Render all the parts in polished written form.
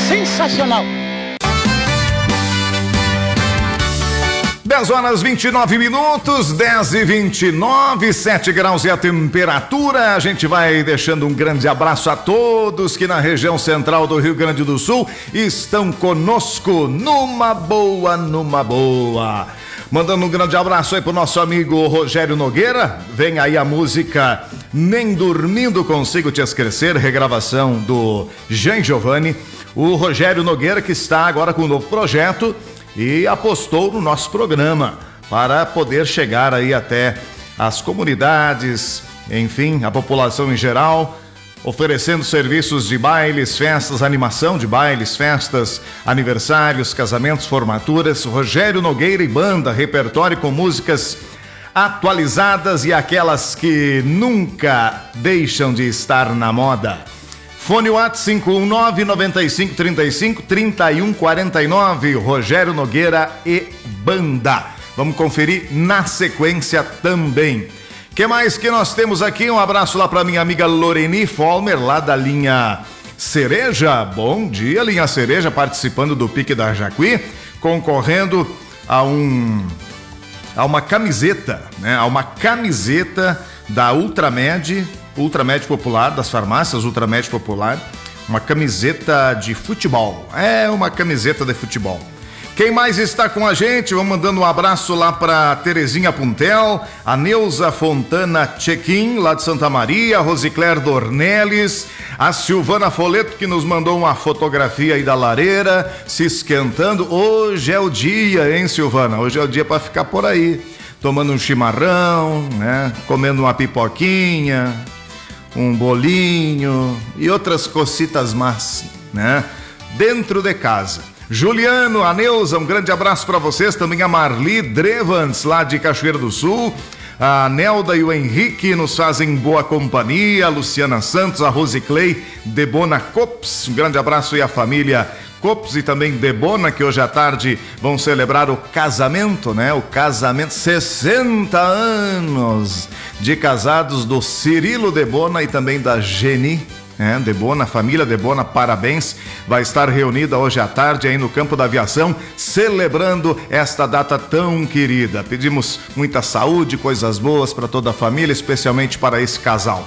sensacional. 10 horas 29 minutos, 10h29, 7 graus e a temperatura. A gente vai deixando um grande abraço a todos que na região central do Rio Grande do Sul estão conosco numa boa. Mandando um grande abraço aí pro nosso amigo Rogério Nogueira. Vem aí a música Nem Dormindo Consigo Te Esquecer, regravação do Jean Giovanni. O Rogério Nogueira que está agora com um novo projeto e apostou no nosso programa para poder chegar aí até as comunidades, enfim, a população em geral, oferecendo serviços de bailes, festas, animação de bailes, festas, aniversários, casamentos, formaturas. Rogério Nogueira e Banda, repertório com músicas atualizadas e aquelas que nunca deixam de estar na moda. Fone WhatsApp 519-9535-3149, Rogério Nogueira e Banda. Vamos conferir na sequência também. Que mais que nós temos aqui? Um abraço lá para minha amiga Loreni Folmer, lá da linha Cereja. Bom dia, linha Cereja, participando do Pique da Jacuí, concorrendo a uma camiseta, né? A uma camiseta da Ultramed Popular, das farmácias Ultramed Popular, uma camiseta de futebol. É uma camiseta de futebol. Quem mais está com a gente? Vamos mandando um abraço lá para Terezinha Puntel, a Neuza Fontana Chequim, lá de Santa Maria, a Rosicler Dornelles, a Silvana Foleto, que nos mandou uma fotografia aí da lareira, se esquentando. Hoje é o dia, hein, Silvana? Hoje é o dia para ficar por aí, tomando um chimarrão, né? Comendo uma pipoquinha, um bolinho e outras cocitas más, né? Dentro de casa. Juliano, a Neuza, um grande abraço para vocês. Também a Marli Drevans, lá de Cachoeira do Sul. A Nelda e o Henrique nos fazem boa companhia. A Luciana Santos, a Rosiclei, Debona Cops. Um grande abraço aí à família Cops e também Debona, que hoje à tarde vão celebrar o casamento, né? O casamento, 60 anos de casados do Cirilo Debona e também da Geni. Debona, família Debona, parabéns. Vai estar reunida hoje à tarde aí no Campo da Aviação, celebrando esta data tão querida. Pedimos muita saúde, coisas boas para toda a família, especialmente para esse casal.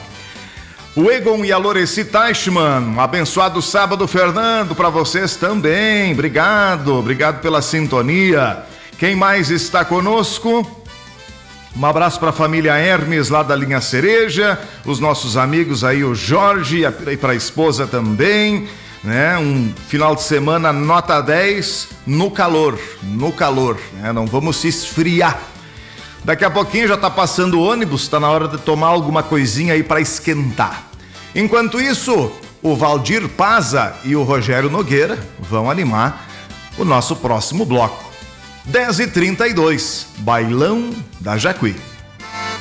O Egon e a Loreci Teichmann, um abençoado sábado, Fernando, para vocês também. Obrigado pela sintonia. Quem mais está conosco? Um abraço para a família Hermes, lá da linha Cereja, os nossos amigos aí, o Jorge, e para a esposa também, né? Um final de semana nota 10 no calor, né? Não vamos se esfriar. Daqui a pouquinho já tá passando o ônibus, tá na hora de tomar alguma coisinha aí para esquentar. Enquanto isso, o Valdir Paza e o Rogério Nogueira vão animar o nosso próximo bloco. 10h32, Bailão da Jacuí.